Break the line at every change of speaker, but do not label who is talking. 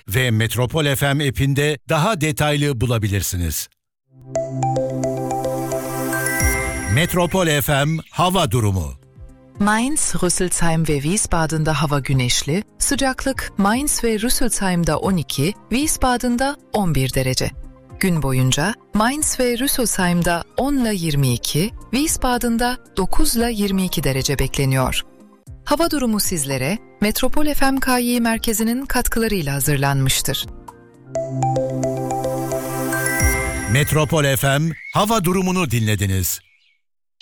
ve Metropol FM app'inde daha detaylı bulabilirsiniz. Metropol FM hava durumu.
Mainz, Rüsselsheim ve Wiesbaden'da hava güneşli, sıcaklık Mainz ve Rüsselsheim'da 12, Wiesbaden'da 11 derece. Gün boyunca Mainz ve Rüsselsheim'da 10 ile 22, Wiesbaden'da 9 ile 22 derece bekleniyor. Hava durumu sizlere Metropol FM KY merkezinin katkılarıyla hazırlanmıştır.
Metropol FM hava durumunu dinlediniz.